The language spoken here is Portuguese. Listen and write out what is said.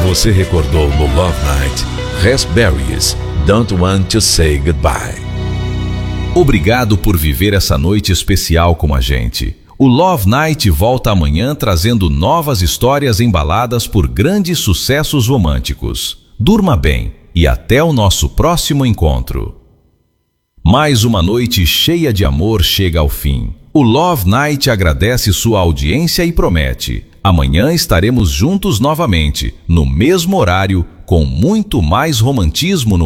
Você recordou no Love Night Raspberries, Don't Want to Say Goodbye. Obrigado por viver essa noite especial com a gente. O Love Night volta amanhã trazendo novas histórias embaladas por grandes sucessos românticos. Durma bem e até o nosso próximo encontro. Mais uma noite cheia de amor chega ao fim. O Love Night agradece sua audiência e promete: amanhã estaremos juntos novamente, no mesmo horário, com muito mais romantismo no